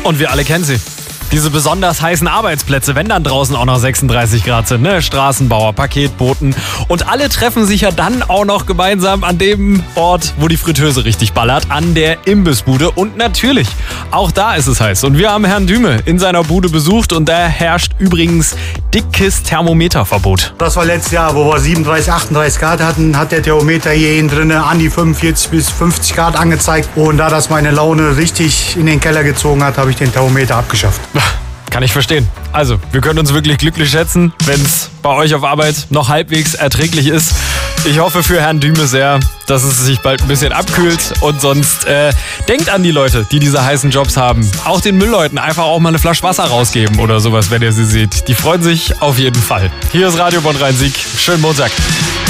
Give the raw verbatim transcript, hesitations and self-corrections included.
Und wir alle kennen sie. Diese besonders heißen Arbeitsplätze, wenn dann draußen auch noch sechsunddreißig Grad sind, ne? Straßenbauer, Paketboten. Und alle treffen sich ja dann auch noch gemeinsam an dem Ort, wo die Fritteuse richtig ballert, an der Imbissbude. Und natürlich, auch da ist es heiß. Und wir haben Herrn Düme in seiner Bude besucht und da herrscht übrigens dickes Thermometerverbot. Das war letztes Jahr, wo wir siebenunddreißig, achtunddreißig Grad hatten, hat der Thermometer hier innen drin an die fünfundvierzig bis fünfzig Grad angezeigt. Und da das meine Laune richtig in den Keller gezogen hat, habe ich den Thermometer abgeschafft. Kann ich verstehen. Also, wir können uns wirklich glücklich schätzen, wenn es bei euch auf Arbeit noch halbwegs erträglich ist. Ich hoffe für Herrn Düme sehr, dass es sich bald ein bisschen abkühlt. Und sonst äh, denkt an die Leute, die diese heißen Jobs haben. Auch den Müllleuten einfach auch mal eine Flasche Wasser rausgeben oder sowas, wenn ihr sie seht. Die freuen sich auf jeden Fall. Hier ist Radio Bonn Rhein-Sieg. Schönen Montag.